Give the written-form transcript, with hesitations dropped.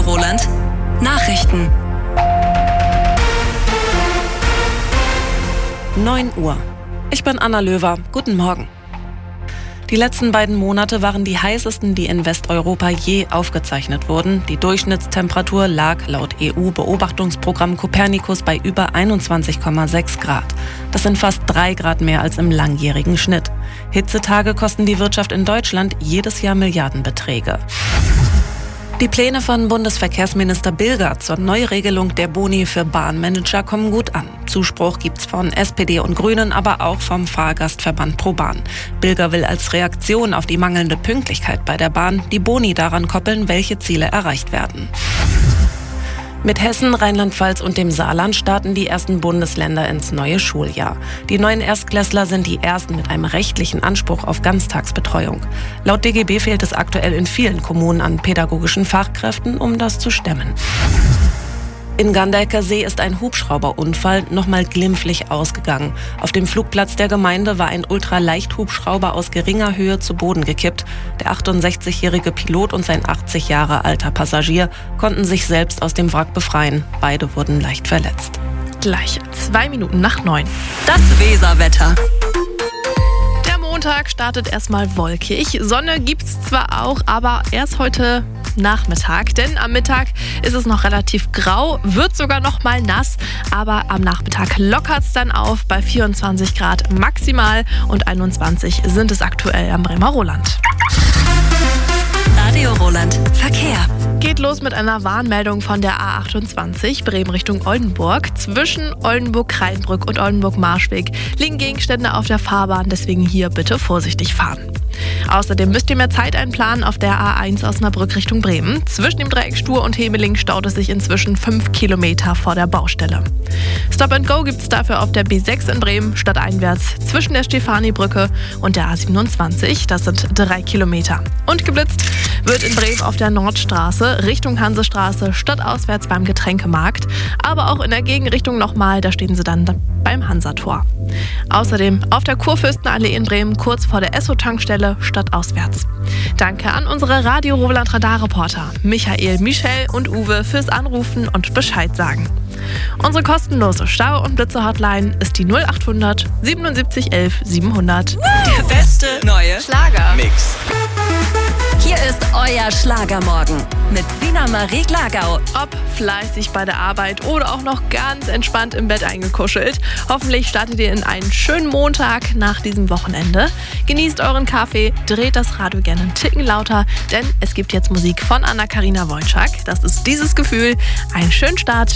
Radio Roland. Nachrichten. 9 Uhr. Ich bin Anna Löwer. Guten Morgen. Die letzten beiden Monate waren die heißesten, die in Westeuropa je aufgezeichnet wurden. Die Durchschnittstemperatur lag laut EU-Beobachtungsprogramm Copernicus bei über 21,6 Grad. Das sind fast 3 Grad mehr als im langjährigen Schnitt. Hitzetage kosten die Wirtschaft in Deutschland jedes Jahr Milliardenbeträge. Die Pläne von Bundesverkehrsminister Bilger zur Neuregelung der Boni für Bahnmanager kommen gut an. Zuspruch gibt's von SPD und Grünen, aber auch vom Fahrgastverband ProBahn. Bilger will als Reaktion auf die mangelnde Pünktlichkeit bei der Bahn die Boni daran koppeln, welche Ziele erreicht werden. Mit Hessen, Rheinland-Pfalz und dem Saarland starten die ersten Bundesländer ins neue Schuljahr. Die neuen Erstklässler sind die ersten mit einem rechtlichen Anspruch auf Ganztagsbetreuung. Laut DGB fehlt es aktuell in vielen Kommunen an pädagogischen Fachkräften, um das zu stemmen. In Gandecker See ist ein Hubschrauberunfall nochmal glimpflich ausgegangen. Auf dem Flugplatz der Gemeinde war ein Ultraleichthubschrauber aus geringer Höhe zu Boden gekippt. Der 68-jährige Pilot und sein 80 Jahre alter Passagier konnten sich selbst aus dem Wrack befreien. Beide wurden leicht verletzt. Gleich 2 Minuten nach 9. Das Weserwetter. Der Montag startet erstmal wolkig. Sonne gibt's zwar auch, aber erst heute Nachmittag, denn am Mittag ist es noch relativ grau, wird sogar noch mal nass, aber am Nachmittag lockert es dann auf bei 24 Grad maximal und 21 sind es aktuell am Bremer Roland. Radio Roland. Verkehr. Geht los mit einer Warnmeldung von der A28 Bremen Richtung Oldenburg. Zwischen Oldenburg-Kreinbrück und Oldenburg-Marschweg liegen Gegenstände auf der Fahrbahn, deswegen hier bitte vorsichtig fahren. Außerdem müsst ihr mehr Zeit einplanen auf der A1 Osnabrück Richtung Bremen. Zwischen dem Dreieck Stur und Hemeling staut es sich inzwischen 5 Kilometer vor der Baustelle. Stop and Go gibt es dafür auf der B6 in Bremen stadteinwärts zwischen der Stefani-Brücke und der A27. Das sind 3 Kilometer. Und geblitzt wird in Bremen auf der Nordstraße Richtung Hansestraße stadtauswärts beim Getränkemarkt. Aber auch in der Gegenrichtung nochmal, da stehen sie dann beim Hansator. Außerdem auf der Kurfürstenallee in Bremen kurz vor der Esso-Tankstelle stadtauswärts. Danke an unsere Radio Roland Radarreporter Michael, Michelle und Uwe fürs Anrufen und Bescheid sagen. Unsere kostenlose Stau- und Blitze-Hotline ist die 0800 77 11 700. Der beste neue Schlager-Mix. Hier ist euer Schlagermorgen mit Sina Marie Glagau. Ob fleißig bei der Arbeit oder auch noch ganz entspannt im Bett eingekuschelt. Hoffentlich startet ihr in einen schönen Montag nach diesem Wochenende. Genießt euren Kaffee, dreht das Radio gerne einen Ticken lauter, denn es gibt jetzt Musik von Anna-Karina Wojcik. Das ist dieses Gefühl. Einen schönen Start